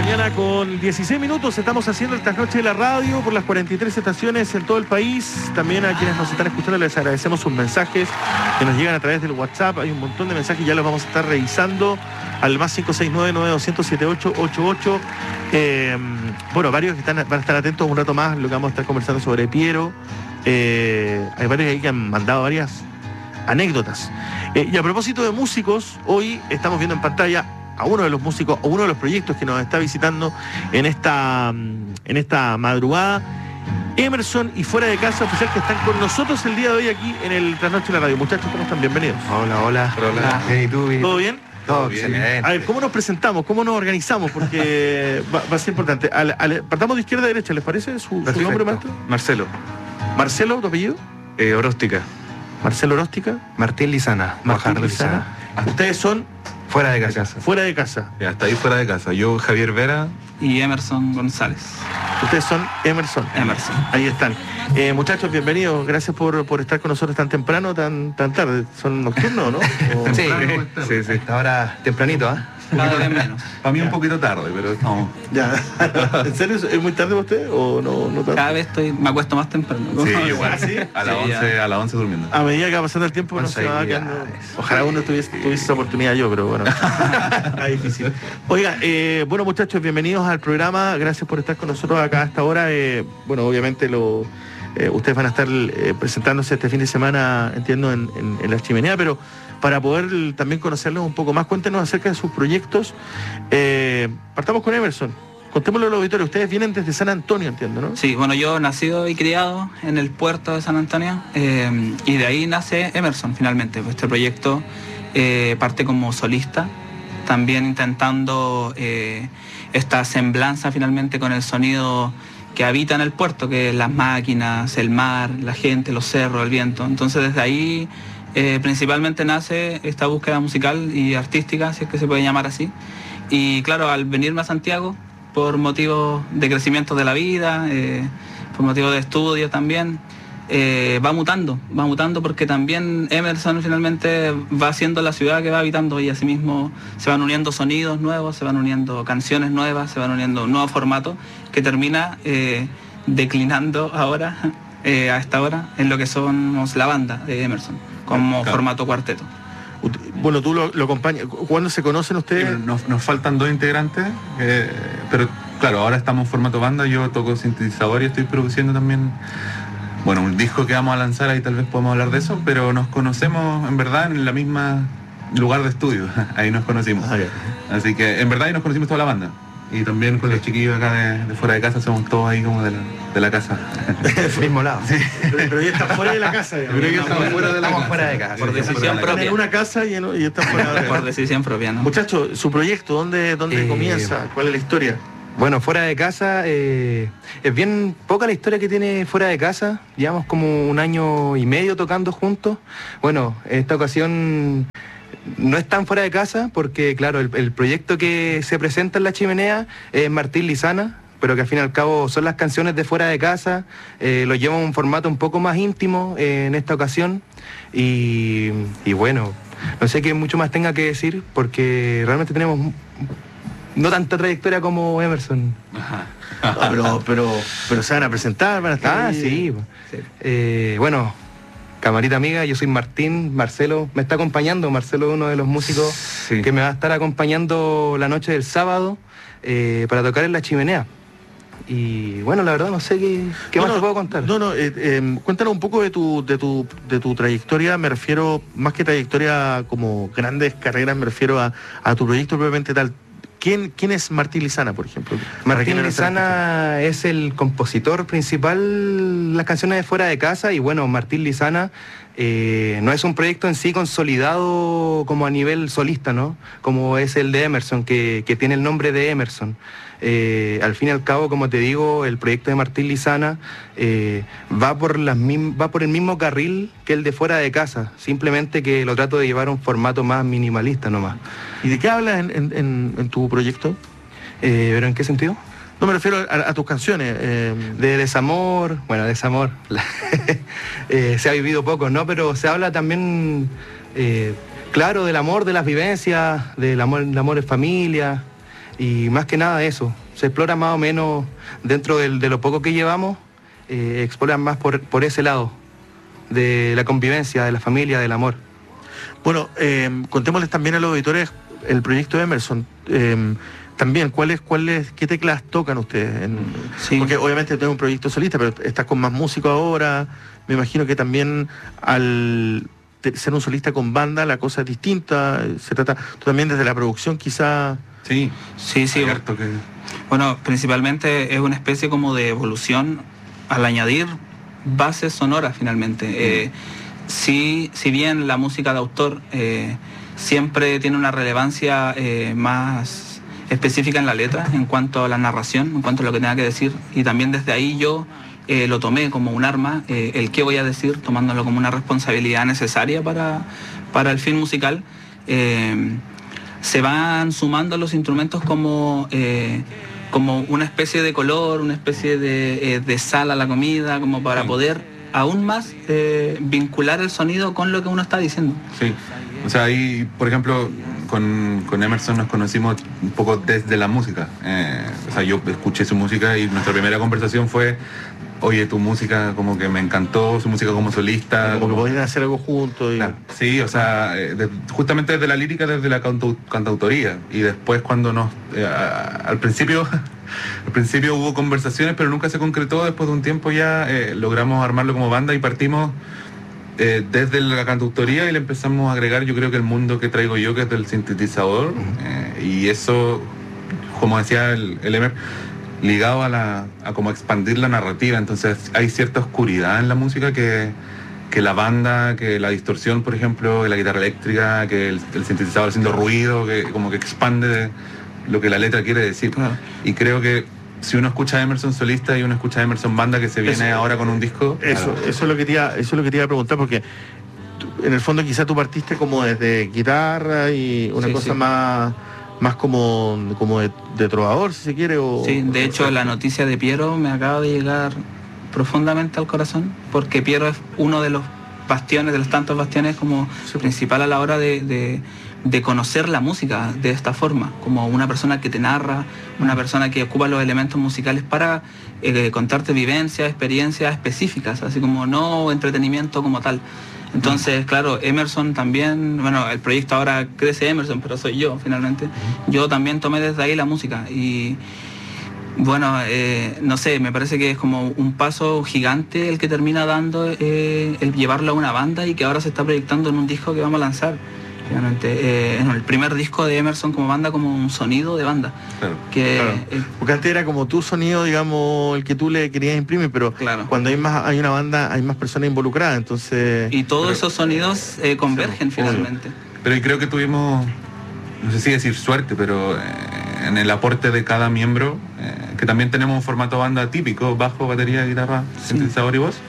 mañana con 16 minutos. Estamos haciendo el trasnoche de la radio por las 43 estaciones en todo el país. También a quienes nos están escuchando les agradecemos sus mensajes que nos llegan a través del WhatsApp. Hay un montón de mensajes, ya los vamos a estar revisando al más 569-9200-7888. Bueno, varios que van a estar atentos un rato más, lo que vamos a estar conversando sobre Piero. Hay varios ahí que han mandado varias anécdotas. Y a propósito de músicos, hoy estamos viendo en pantalla a uno de los músicos, o uno de los proyectos que nos está visitando en esta madrugada, Emerson y Fuera de Casa Oficial, que están con nosotros el día de hoy aquí en el Trasnoche de la Radio. Muchachos, ¿cómo están? Bienvenidos. Hola. Bien, ¿y tú? ¿Todo bien? Todo bien. A ver, ¿cómo nos presentamos? ¿Cómo nos organizamos? Porque va a ser importante. Partamos de izquierda a derecha, ¿les parece? ¿Su nombre, maestro? Marcelo. ¿Marcelo, tu apellido? Oróstica. Marcelo Oróstica. Martín Lizana. Martín Lizana. Ustedes son Fuera de casa. Fuera de Casa. Ya, está ahí Fuera de Casa. Yo, Javier Vera. Y Emerson González. Ustedes son Emerson. Ahí están. Muchachos, bienvenidos. Gracias por estar con nosotros tan temprano, tan tarde. ¿Son nocturnos, no? Sí. Hasta ahora tempranito, ¿ah? Cada vez menos. Para mí un poquito tarde, pero estamos... Ya. ¿En serio? ¿Es muy tarde para usted o no tanto? Cada vez me acuesto más temprano. Sí, igual. ¿Sí? A las 11 durmiendo. A medida que va pasando el tiempo no se va quedando... Ojalá uno tuviese esa oportunidad yo, pero bueno. Está difícil. Oiga, bueno, muchachos, bienvenidos al programa. Gracias por estar con nosotros acá a esta hora. Bueno, obviamente ustedes van a estar presentándose este fin de semana, entiendo, en La Chimenea, pero para poder también conocerlos un poco más, cuéntenos acerca de sus proyectos. Partamos con Emerson. Contémoslo al auditorio. Ustedes vienen desde San Antonio, entiendo, ¿no? Sí, bueno, yo nacido y criado en el puerto de San Antonio, y de ahí nace Emerson finalmente. Este proyecto parte como solista, también intentando esta semblanza finalmente con el sonido que habita en el puerto, que es las máquinas, el mar, la gente, los cerros, el viento. Entonces desde ahí principalmente nace esta búsqueda musical y artística, si es que se puede llamar así. Y claro, al venirme a Santiago, por motivos de crecimiento de la vida, por motivos de estudio también, va mutando porque también Emerson finalmente va siendo la ciudad que va habitando, y asimismo se van uniendo sonidos nuevos, se van uniendo canciones nuevas, se van uniendo un nuevo formato que termina declinando ahora, a esta hora, en lo que somos la banda de Emerson, como formato cuarteto. Bueno, tú lo acompañas. ¿Cuándo se conocen ustedes? Nos faltan 2 integrantes, pero claro, ahora estamos en formato banda. Yo toco sintetizador y estoy produciendo también, bueno, un disco que vamos a lanzar, ahí tal vez podemos hablar de eso, pero nos conocemos en verdad en la misma lugar de estudio. Ahí nos conocimos. Así que en verdad ahí nos conocimos toda la banda. Y también con los chiquillos acá de Fuera de Casa, somos todos ahí como de la casa. Mismo lado. Sí. Pero ya están fuera de la casa. Pero ellos están fuera de la casa. Fuera de casa. Por decisión propia. En una casa y están fuera de la casa. Por decisión propia, ¿no? Muchachos, su proyecto, ¿dónde comienza? ¿Cuál es la historia? Bueno, Fuera de Casa, es bien poca la historia que tiene Fuera de Casa. Llevamos como 1 año y medio tocando juntos. Bueno, en esta ocasión no es tan Fuera de Casa porque, claro, el proyecto que se presenta en La Chimenea es Martín Lizana, pero que al fin y al cabo son las canciones de Fuera de Casa. Lo lleva a un formato un poco más íntimo en esta ocasión. Y bueno, no sé qué mucho más tenga que decir porque realmente tenemos no tanta trayectoria como Emerson. Pero se van a presentar, van a estar sí. Bueno, camarita amiga, yo soy Martín. Marcelo me está acompañando. Marcelo es uno de los músicos que me va a estar acompañando la noche del sábado para tocar en La Chimenea. Y bueno, la verdad no sé qué más te puedo contar. Cuéntanos un poco de tu trayectoria. Me refiero, más que trayectoria como grandes carreras, me refiero a tu proyecto propiamente tal. ¿Quién es Martín Lizana, por ejemplo? Martín Lizana es el compositor principal de las canciones de Fuera de Casa. Y bueno, Martín Lizana no es un proyecto en sí consolidado como a nivel solista, ¿no? Como es el de Emerson, que tiene el nombre de Emerson. Al fin y al cabo, como te digo, el proyecto de Martín Lizana va por el mismo carril que el de Fuera de Casa, simplemente que lo trato de llevar a un formato más minimalista nomás. ¿Y de qué hablas en tu proyecto? ¿Pero en qué sentido? No, me refiero a tus canciones. De desamor, desamor. Se ha vivido poco, ¿no? Pero se habla también, claro, del amor, de las vivencias, del amor en familia. Y más que nada eso, se explora más o menos dentro de lo poco que llevamos, exploran más por ese lado, de la convivencia, de la familia, del amor. Bueno, contémosles también a los auditores el proyecto Emerson. También, ¿qué teclas tocan ustedes? Sí. Porque obviamente tenés un proyecto solista, pero estás con más músicos ahora. Me imagino que también al ser un solista con banda la cosa es distinta. Se trata, tú también desde la producción quizá... Sí. Cierto que... Bueno, principalmente es una especie como de evolución al añadir bases sonoras finalmente. Si bien la música de autor siempre tiene una relevancia más específica en la letra, en cuanto a la narración, en cuanto a lo que tenga que decir, y también desde ahí yo lo tomé como un arma, el qué voy a decir, tomándolo como una responsabilidad necesaria para el film musical. Se van sumando los instrumentos como una especie de color, una especie de sal a la comida, como para poder aún más vincular el sonido con lo que uno está diciendo. Sí, o sea, ahí, por ejemplo, con Emerson nos conocimos un poco desde la música. O sea, yo escuché su música y nuestra primera conversación fue: oye, tu música como que me encantó, su música como solista. Como que podrían hacer algo juntos. Claro, sí, o sea, justamente desde la lírica, desde la cantautoría. Y después cuando al principio hubo conversaciones, pero nunca se concretó. Después de un tiempo ya logramos armarlo como banda y partimos desde la cantautoría y le empezamos a agregar, yo creo que el mundo que traigo yo, que es del sintetizador. Y eso, como decía el Emer, ligado a como expandir la narrativa. Entonces hay cierta oscuridad en la música que la banda, que la distorsión, por ejemplo, que la guitarra eléctrica, que el sintetizador haciendo ruido, que como que expande lo que la letra quiere decir. Y creo que si uno escucha a Emerson solista y uno escucha a Emerson banda, que se viene ahora con un disco... Eso es lo que te iba a preguntar, porque en el fondo quizá tú partiste como desde guitarra y una cosa más como de trovador, si se quiere. Sí, de hecho la noticia de Piero me acaba de llegar profundamente al corazón, porque Piero es uno de los bastiones, de los tantos bastiones como principal a la hora de conocer la música de esta forma, como una persona que te narra, una persona que ocupa los elementos musicales para contarte vivencias, experiencias específicas, así como no entretenimiento como tal. Entonces, claro, Emerson también, bueno, el proyecto ahora crece Emerson, pero soy yo finalmente. Yo también tomé desde ahí la música y bueno, no sé, me parece que es como un paso gigante el que termina dando el llevarlo a una banda y que ahora se está proyectando en un disco que vamos a lanzar. Realmente, en el primer disco de Emerson como banda, como un sonido de banda. Claro. Porque antes era como tu sonido, digamos, el que tú le querías imprimir, pero cuando hay una banda hay más personas involucradas, entonces... Y todos esos sonidos convergen finalmente. Pero creo que tuvimos, no sé si decir suerte, pero en el aporte de cada miembro, que también tenemos un formato banda típico: bajo, batería, guitarra, sintetizador y voz.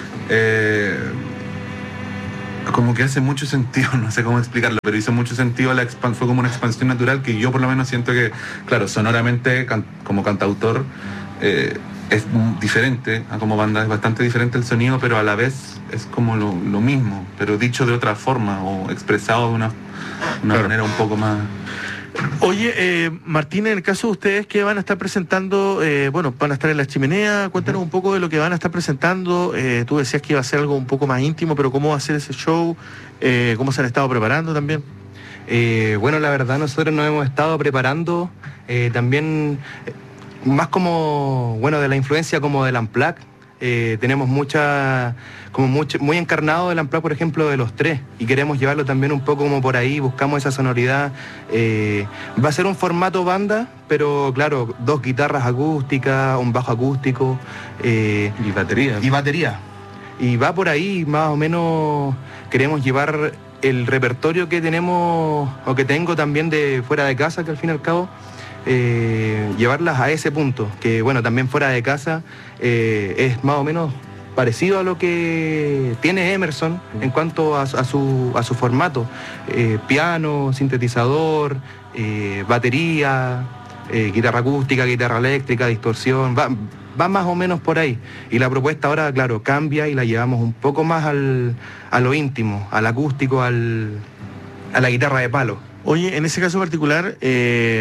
Como que hace mucho sentido, no sé cómo explicarlo, pero hizo mucho sentido, fue como una expansión natural que yo por lo menos siento que, claro, sonoramente como cantautor es diferente, como banda es bastante diferente el sonido, pero a la vez es como lo mismo, pero dicho de otra forma o expresado de una manera un poco más... Oye, Martín, en el caso de ustedes que van a estar presentando, van a estar en La Chimenea, cuéntanos un poco de lo que van a estar presentando. Tú decías que iba a ser algo un poco más íntimo, pero ¿cómo va a ser ese show? ¿Cómo se han estado preparando también? Bueno, la verdad nosotros nos hemos estado preparando también más como, de la influencia como del Unplugged. Tenemos muy encarnado el Unplugged, por ejemplo, de Los Tres, y queremos llevarlo también un poco como por ahí, buscamos esa sonoridad. Va a ser un formato banda, pero claro, 2 guitarras acústicas, un bajo acústico y batería. Y va por ahí, más o menos queremos llevar el repertorio que tenemos, o que tengo también de fuera de casa, que al fin y al cabo llevarlas a ese punto, que también fuera de casa es más o menos parecido a lo que tiene Emerson en cuanto a su formato, piano, sintetizador, batería, guitarra acústica, guitarra eléctrica, distorsión, va más o menos por ahí. Y la propuesta ahora, claro, cambia y la llevamos un poco más a lo íntimo, al acústico, a la guitarra de palo. Oye, en ese caso particular,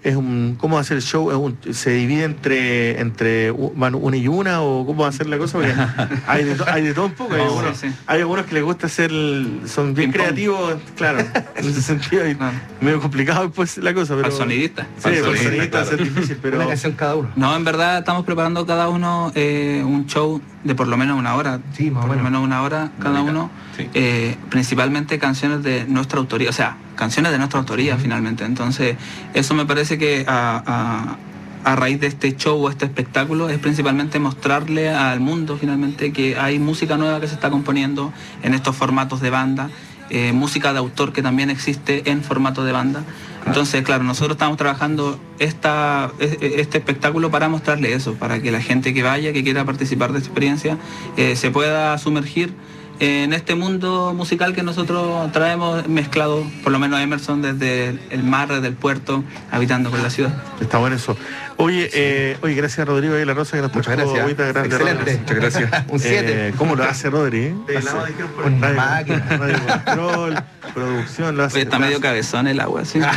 ¿cómo va a ser el show? ¿Se divide entre una y una o cómo va a ser la cosa? Porque hay de todo un poco. Hay algunos que les gusta hacer, son bien creativos, claro, en ese sentido, y medio complicado pues la cosa. Pero, al sonidista. Sí, al sonidista es difícil, pero... Una canción cada uno. No, en verdad estamos preparando cada uno un show de por lo menos una hora. Sí, más o menos. Por lo menos una hora cada uno. Sí. Principalmente canciones de nuestra autoría, o sea, canciones de nuestra autoría finalmente. Entonces, eso me parece que a raíz de este show o este espectáculo es principalmente mostrarle al mundo finalmente que hay música nueva que se está componiendo en estos formatos de banda, música de autor que también existe en formato de banda. Entonces, claro, nosotros estamos trabajando este espectáculo para mostrarle eso, para que la gente que vaya, que quiera participar de esta experiencia, se pueda sumergir en este mundo musical que nosotros traemos mezclado, por lo menos Emerson, desde el mar, desde el puerto, habitando con la ciudad. Está bueno eso. Oye, gracias a Rodrigo de la Rosa que nos Muchas gracias. Excelente. Muchas gracias. Un 7. ¿Cómo lo hace Rodri? Con máquina. Radio control, producción, lo hace. Oye, está medio cabezón el agua, ¿sí?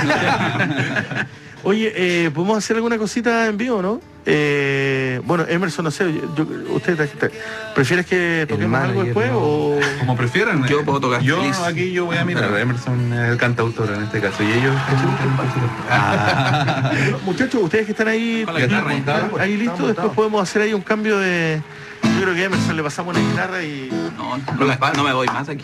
Oye, ¿podemos hacer alguna cosita en vivo, no? Bueno, Emerson, no sé, usted ¿prefieres que toquemos algo después o...? Como prefieran. Yo puedo tocar feliz. Aquí yo voy a mirar. Emerson es el cantautor en este caso. Y ellos... Muchachos, ustedes que están ahí listos, después podemos hacer ahí un cambio de... Yo creo que a Emerson le pasamos la guitarra y... No me voy más aquí.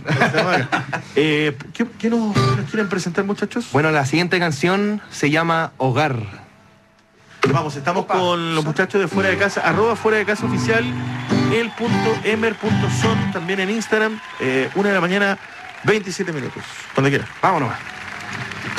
¿Qué nos quieren presentar, muchachos? Bueno, la siguiente canción se llama Hogar. Vamos, estamos con los muchachos de Fuera de Casa, @Fuera de Casa Oficial, el.emer.son, también en Instagram, 1 de la mañana, 27 minutos. Cuando quiera. Vámonos.